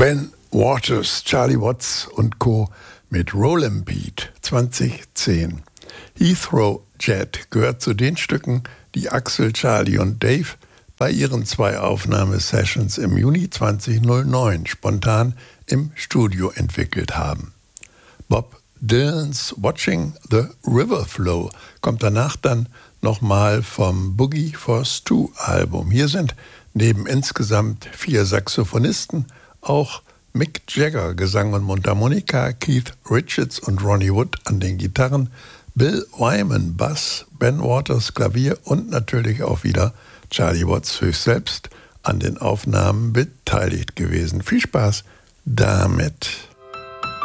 Ben Waters, Charlie Watts und Co. mit Rollin' Beat 2010. Heathrow Jet gehört zu den Stücken, die Axel, Charlie und Dave bei ihren 2 Aufnahmesessions im Juni 2009 spontan im Studio entwickelt haben. Bob Dylan's Watching the River Flow kommt danach dann nochmal vom Boogie for Stu Album. Hier sind neben insgesamt 4 Saxophonisten auch Mick Jagger, Gesang und Mundharmonika, Keith Richards und Ronnie Wood an den Gitarren, Bill Wyman Bass, Ben Waters Klavier und natürlich auch wieder Charlie Watts höchst selbst an den Aufnahmen beteiligt gewesen. Viel Spaß damit!